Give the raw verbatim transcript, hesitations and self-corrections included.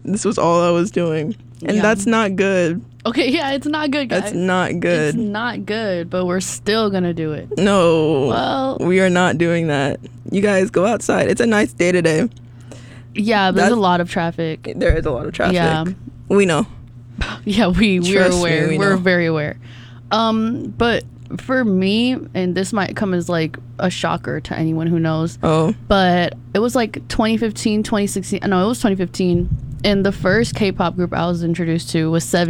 this was all I was doing. And Yeah. that's not good. Okay, yeah, it's not good, guys. That's not It's good. not good, but we're still gonna do it. No. Well, We are not doing that. You guys go outside. It's a nice day today. yeah, there's That's- a lot of traffic. There is a lot of traffic. Yeah. We know. Yeah, we we're Trust me, aware. we we're know. very aware. Um, but for me, and this might come as like a shocker to anyone who knows, Oh. but it was like twenty fifteen, twenty sixteen. No, it was twenty fifteen. And the first K-pop group I was introduced to was Seven.